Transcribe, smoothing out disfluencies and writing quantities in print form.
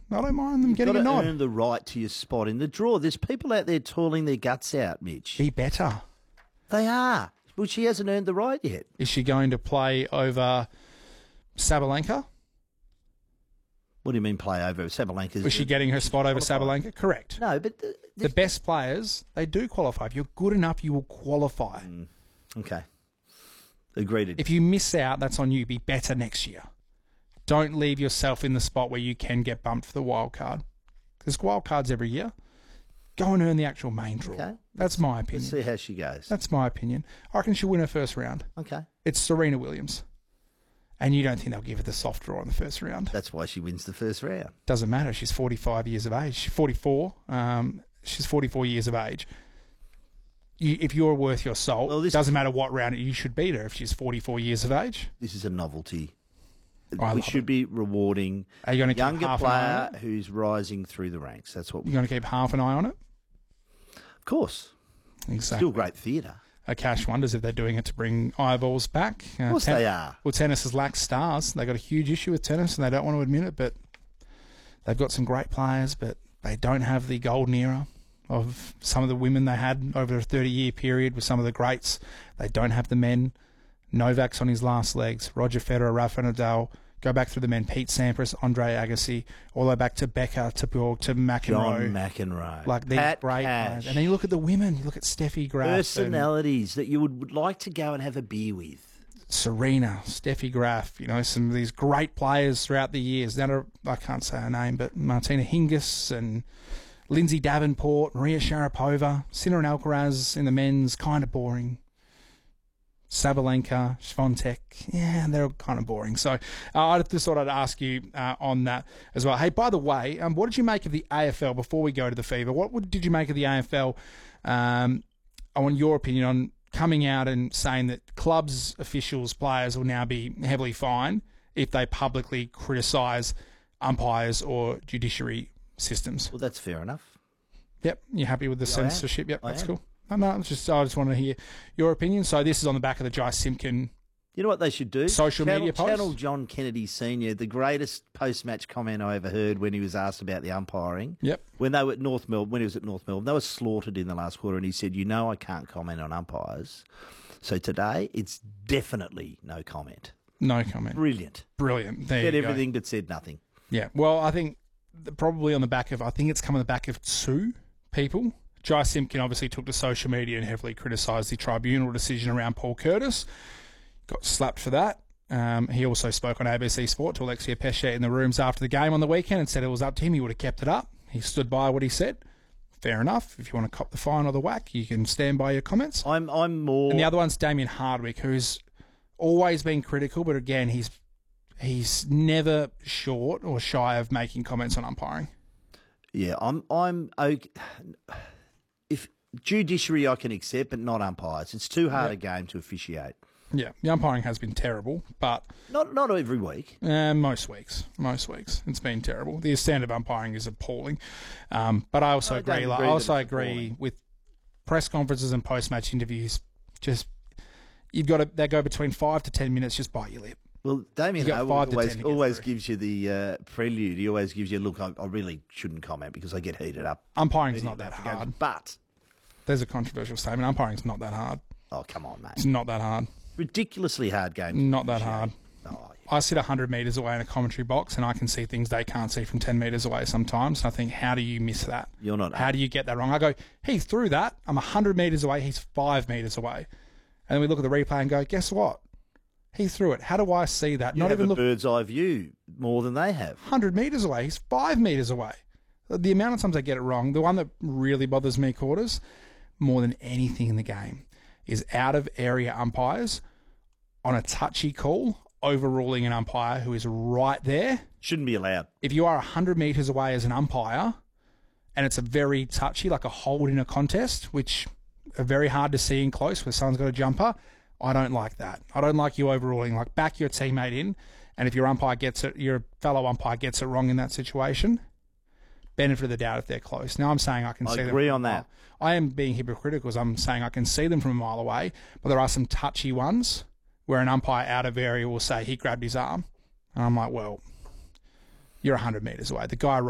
I don't mind them getting a You've got nod. to earn the right to your spot in the draw. There's people out there toiling their guts out, Mitch. Be better. They are. Well, she hasn't earned the right yet. Is she going to play over Sabalenka? What do you mean play over Sabalenka? Was she getting her spot over Sabalenka? Correct. No, but... The best players, they do qualify. If you're good enough, you will qualify. Okay. Agreed. If you miss out, that's on you. Be better next year. Don't leave yourself in the spot where you can get bumped for the wild card. There's wild cards every year. Go and earn the actual main draw. Okay. That's my Let's opinion. see how she goes. That's my opinion. I reckon she'll win her first round. Okay. It's Serena Williams. And you don't think they'll give her the soft draw in the first round? That's why she wins the first round. Doesn't matter. She's 45 years of age. She's 44. She's 44 years of age. If you're worth your salt, Well, it doesn't matter what round you should beat her if she's 44 years of age. This is a novelty. I We love should be rewarding Are you going to keep younger half an eye on player it? who's rising through the ranks. That's what You're going to keep half an eye on it? Of course. Exactly. Still great theatre. Cash wonders if they're doing it to bring eyeballs back. Of course they are. Well, tennis has lacked stars. They've got a huge issue with tennis and they don't want to admit it, but they've got some great players, but they don't have the golden era of some of the women they had over a 30-year period with some of the greats. They don't have the men. Novak's on his last legs. Roger Federer, Rafa Nadal. Go back through the men. Pete Sampras, Andre Agassi, all the way back to Becker, to Bjork, to McEnroe. John McEnroe. Like these Pat great Cash. players. And then you look at the women. You look at Steffi Graf. Personalities that you would like to go and have a beer with. Serena, Steffi Graf, some of these great players throughout the years. Now, I can't say her name, but Martina Hingis and Lindsay Davenport, Maria Sharapova, Sinner and Alcaraz in the men's, kind of boring. Sabalenka, Swiatek, they're kind of boring. So I just thought I'd ask you on that as well. Hey, by the way, what did you make of the AFL before we go to the Fever? Did you make of the AFL? I want your opinion on coming out and saying that clubs, officials, players will now be heavily fined if they publicly criticise umpires or judiciary systems. Well, that's fair enough. Yep, you're happy with the I am. censorship? Yep, I that's am. cool. No, I just wanted to hear your opinion. So this is on the back of the Jai Simpkin You know what they should do? social media post. Channel John Kennedy Sr., the greatest post-match comment I ever heard when he was asked about the umpiring. Yep. When they were at North Melbourne, when he was at North Melbourne, they were slaughtered in the last quarter, and he said, I can't comment on umpires. So today, it's definitely no comment. No comment. Brilliant. Brilliant. There Said you go. everything but said nothing. Yeah. Well, I think probably on the back of, I think it's come on the back of two people. Jai Simpkin obviously took to social media and heavily criticised the tribunal decision around Paul Curtis. Got slapped for that. He also spoke on ABC Sport to Alexia Pesce in the rooms after the game on the weekend and said it was up to him. He would have kept it up. He stood by what he said. Fair enough. If you want to cop the fine or the whack, you can stand by your comments. I'm more... And the other one's Damien Hardwick, who's always been critical, but again, he's never short or shy of making comments on umpiring. Yeah, I'm okay. If judiciary I can accept, but not umpires. It's too hard a game to officiate. Yeah, the umpiring has been terrible, but Not every week. most weeks it's been terrible. The standard of umpiring is appalling. But I also I don't agree. agree I that also it's agree appalling. with press conferences and post-match interviews. Just they go between 5 to 10 minutes. Just bite your lip. Well, Damien You got Howell 5 to 10 to get always through. gives you the prelude. He always gives you, look, I really shouldn't comment because I get heated up. Umpiring's not that After games. hard. But, There's a controversial statement. Umpiring's not that hard. oh, come on, mate. It's not that hard. Ridiculously hard game. to Not that officiate. hard. Oh, I sit 100 metres away in a commentary box and I can see things they can't see from 10 metres away sometimes. And I think, how do you miss that? You're not... How do you get that wrong? I go, he threw that. I'm 100 metres away. He's 5 metres away. And then we look at the replay and go, guess what? He threw it. How do I see that? You Not have even a look bird's eye view more than they have. 100 metres away. He's 5 metres away. The amount of times I get it wrong, the one that really bothers me, Quarters, more than anything in the game, is out-of-area umpires on a touchy call, overruling an umpire who is right there. Shouldn't be allowed. If you are 100 metres away as an umpire and it's a very touchy, like a hold in a contest, which are very hard to see in close where someone's got a jumper, I don't like that. I don't like you overruling. Like, back your teammate in, and if your umpire gets it, your fellow umpire gets it wrong in that situation, benefit of the doubt if they're close. Now I'm saying I can I see them. agree from on a that. mile. I am being hypocritical because I'm saying I can see them from a mile away, but there are some touchy ones where an umpire out of area will say he grabbed his arm. And I'm like, well, you're 100 metres away. The guy